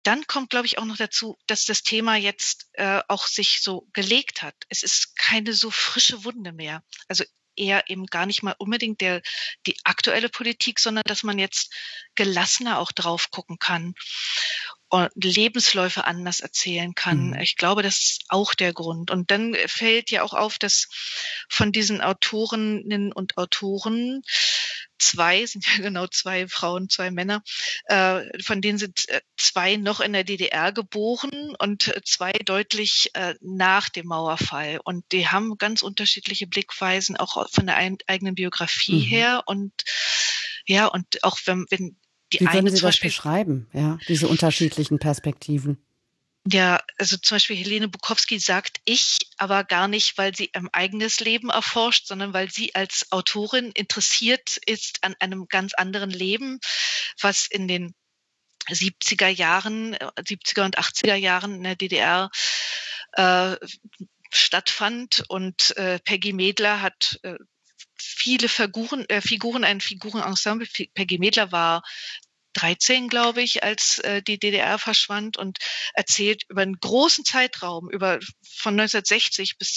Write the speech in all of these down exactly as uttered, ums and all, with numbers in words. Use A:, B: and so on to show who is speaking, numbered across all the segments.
A: dann kommt, glaube ich, auch noch dazu, dass das Thema jetzt äh, auch sich so gelegt hat. Es ist keine so frische Wunde mehr. Also eher eben gar nicht mal unbedingt der die aktuelle Politik, sondern dass man jetzt gelassener auch drauf gucken kann und Lebensläufe anders erzählen kann.
B: Mhm.
A: Ich glaube, das ist auch der Grund. Und dann fällt ja auch auf, dass von diesen Autorinnen und Autoren zwei, sind ja genau zwei Frauen, zwei Männer, äh, von denen sind äh, zwei noch in der D D R geboren und äh, zwei deutlich äh, nach dem Mauerfall. Und die haben ganz unterschiedliche Blickweisen, auch von der ein, eigenen Biografie
B: Mhm.
A: her. Und ja, und auch wenn, wenn die
B: Wie würden
A: eine
B: Sie
A: zum
B: das
A: Beispiel,
B: beschreiben, ja, diese unterschiedlichen Perspektiven?
A: ja, also zum Beispiel Helene Bukowski sagt ich, aber gar nicht, weil sie ihr eigenes Leben erforscht, sondern weil sie als Autorin interessiert ist an einem ganz anderen Leben, was in den siebziger Jahren, äh, siebziger und achtziger Jahren in der D D R äh, stattfand. Und äh, Peggy Medler hat äh, viele Figuren, äh, Figuren, ein Figurenensemble. Peggy Medler war dreizehn, glaube ich, als äh, die D D R verschwand und erzählt über einen großen Zeitraum, über von neunzehnhundertsechzig bis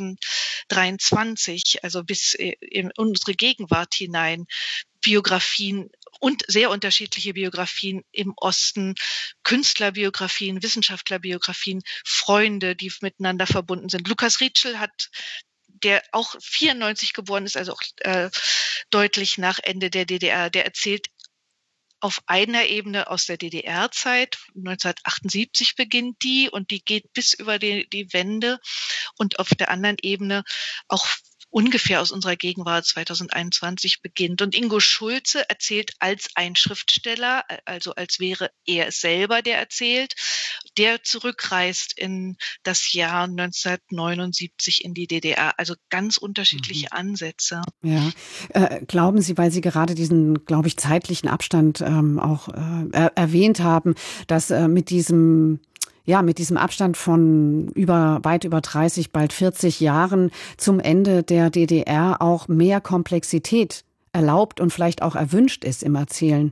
A: zweitausenddreiundzwanzig, also bis äh, in unsere Gegenwart hinein, Biografien und sehr unterschiedliche Biografien im Osten, Künstlerbiografien, Wissenschaftlerbiografien, Freunde, die miteinander verbunden sind. Lukas Rietschel hat, der auch vierundneunzig geboren ist, also auch äh, deutlich nach Ende der D D R, der erzählt auf einer Ebene aus der D D R-Zeit, neunzehnhundertachtundsiebzig beginnt die und die geht bis über die, die Wende, und auf der anderen Ebene auch ungefähr aus unserer Gegenwart zweitausendeinundzwanzig beginnt. Und Ingo Schulze erzählt als ein Schriftsteller, also als wäre er es selber, der erzählt, der zurückreist in das Jahr neunzehnhundertneunundsiebzig in die D D R. Also ganz
B: Mhm.
A: unterschiedliche Ansätze.
B: Ja. Äh, glauben Sie, weil Sie gerade diesen, glaube ich, zeitlichen Abstand ähm, auch äh, er erwähnt haben, dass äh, mit diesem ja, mit diesem Abstand von über weit über dreißig, bald vierzig Jahren zum Ende der D D R auch mehr Komplexität erlaubt und vielleicht auch erwünscht ist im Erzählen?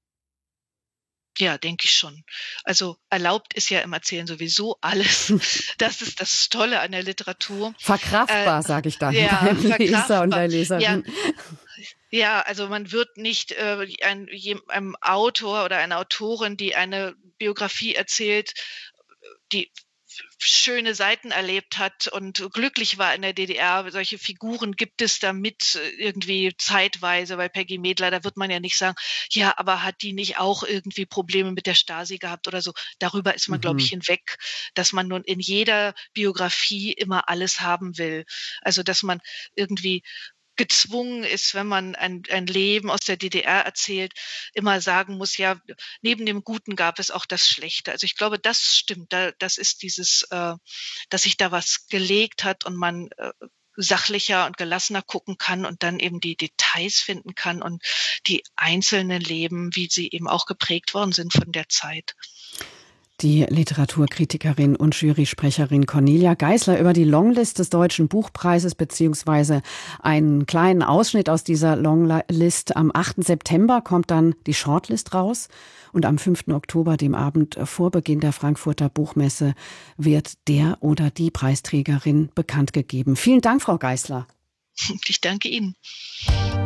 A: Ja, denke ich schon. Also erlaubt ist ja im Erzählen sowieso alles. Das ist das Tolle an der Literatur. Äh,
B: Verkraftbar, sage ich dann
A: ja,
B: beim Leser und
A: verkraftbar.
B: der
A: Ja,
B: Leserin.
A: ja, also man wird nicht äh, ein, jem, einem Autor oder einer Autorin, die eine Biografie erzählt, die schöne Seiten erlebt hat und glücklich war in der D D R. Solche Figuren gibt es damit äh, irgendwie zeitweise bei Peggy Medler. Da wird man ja nicht sagen, ja, aber hat die nicht auch irgendwie Probleme mit der Stasi gehabt oder so. Darüber ist man, glaube ich,
B: Mhm.
A: hinweg, dass man nun in jeder Biografie immer alles haben will. Also, dass man irgendwie gezwungen ist, wenn man ein, ein Leben aus der D D R erzählt, immer sagen muss, ja, neben dem Guten gab es auch das Schlechte. Also ich glaube, das stimmt. Da, das ist dieses, äh, dass sich da was gelegt hat und man äh, sachlicher und gelassener gucken kann und dann eben die Details finden kann und die einzelnen Leben, wie sie eben auch geprägt worden sind von der Zeit.
B: Die Literaturkritikerin und Jurysprecherin Cornelia Geisler über die Longlist des Deutschen Buchpreises beziehungsweise einen kleinen Ausschnitt aus dieser Longlist. Am achten September kommt dann die Shortlist raus und am fünften Oktober, dem Abend vor Beginn der Frankfurter Buchmesse, wird der oder die Preisträgerin bekannt gegeben. Vielen Dank, Frau Geisler.
A: Ich danke Ihnen.